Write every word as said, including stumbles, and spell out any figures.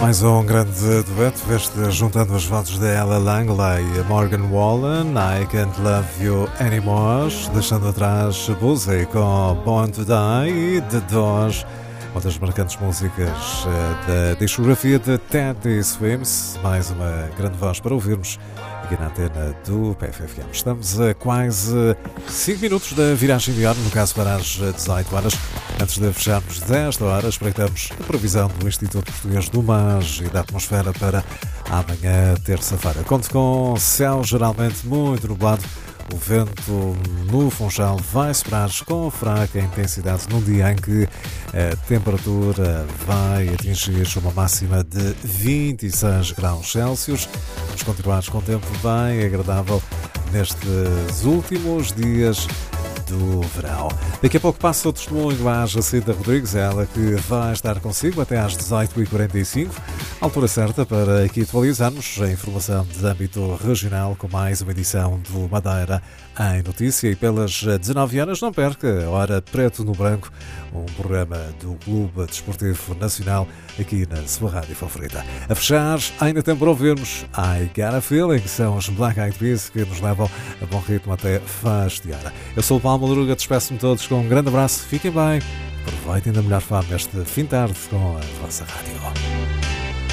Mais um grande dueto, este juntando as vozes de Ella Langley e Morgan Wallen, I Can't Love You Anymore, deixando atrás Buzy com Born to Die e The Doors, uma das marcantes músicas da discografia de Teddy Swims. Mais uma grande voz para ouvirmos aqui na antena do P F F M. Estamos a quase cinco minutos da viragem de hora, no caso para as dezoito horas. Antes de fecharmos desta hora, espreitamos a previsão do Instituto Português do Mar e da Atmosfera para amanhã, terça-feira. Conto com céu geralmente muito nublado. O vento no Funchal vai soprar com fraca intensidade num dia em que a temperatura vai atingir uma máxima de vinte e seis graus Celsius. Vamos continuar com tempo bem agradável nestes últimos dias do verão. Daqui a pouco passa o testemunho à Jacinta Rodrigues, ela que vai estar consigo até às dezoito e quarenta e cinco, altura certa para aqui atualizarmos a informação de âmbito regional com mais uma edição do Madeira em Notícia. E pelas dezanove horas não perca a Hora Preto no Branco, um programa do Clube Desportivo Nacional aqui na sua rádio favorita. A fechar, ainda tem para ouvirmos I Got a Feeling, que são os Black Eyed Peas que nos levam a bom ritmo até fastiar. Eu sou o Paulo Madruga, despeço-me todos com um grande abraço, fiquem bem, aproveitem da melhor forma este fim de tarde com a vossa rádio.